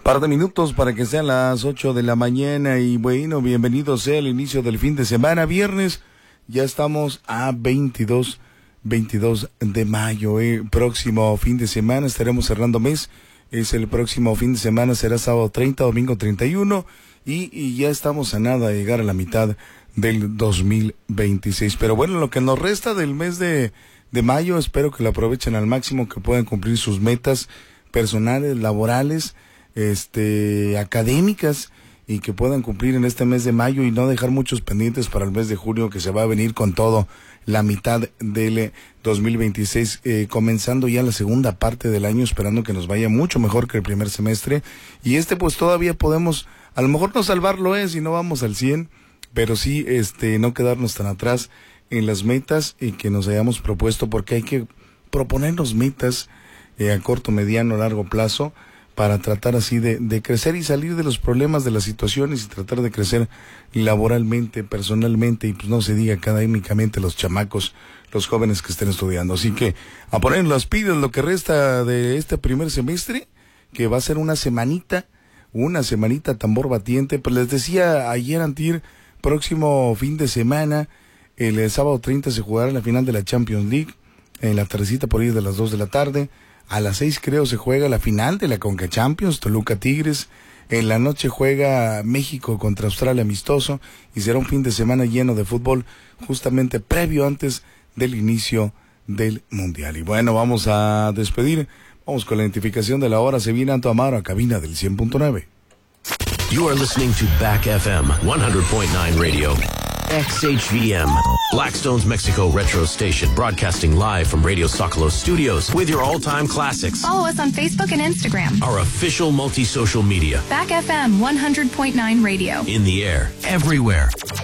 Par de minutos para que sean las 8 de la mañana y bueno, bienvenidos sea el inicio del fin de semana, viernes, ya estamos a 22 de mayo, próximo fin de semana estaremos cerrando mes, es el próximo fin de semana, será sábado 30, domingo 31 y ya estamos a nada de llegar a la mitad del 2026, pero bueno, lo que nos resta del mes de mayo, espero que lo aprovechen al máximo, que puedan cumplir sus metas personales, laborales, académicas y que puedan cumplir en este mes de mayo y no dejar muchos pendientes para el mes de junio que se va a venir con todo, la mitad del 2026, comenzando ya la segunda parte del año, esperando que nos vaya mucho mejor que el primer semestre y pues todavía podemos, a lo mejor no salvarlo si no vamos al 100, pero sí no quedarnos tan atrás en las metas y que nos hayamos propuesto, porque hay que proponernos metas a corto, mediano, largo plazo para tratar así de crecer y salir de los problemas, de las situaciones y tratar de crecer laboralmente, personalmente y pues no se diga académicamente los chamacos, los jóvenes que estén estudiando. Así que a poner las pilas lo que resta de este primer semestre, que va a ser una semanita tambor batiente. Pues les decía ayer antier, próximo fin de semana, el sábado 30 se jugará la final de la Champions League, en la tardecita por ahí de las 2 de la tarde. A las 6 creo se juega la final de la Conca Champions, Toluca Tigres. En la noche juega México contra Australia amistoso y será un fin de semana lleno de fútbol justamente previo antes del inicio del Mundial. Y bueno, vamos a despedir. Vamos con la identificación de la hora. Se viene Anto Amaro a cabina del 100.9. You are listening to Back FM 100.9 Radio. XHVM, Blackstone's Mexico Retro Station, broadcasting live from Radio Zocalo Studios with your all-time classics. Follow us on Facebook and Instagram. Our official multi-social media. Back FM 100.9 Radio. In the air, everywhere.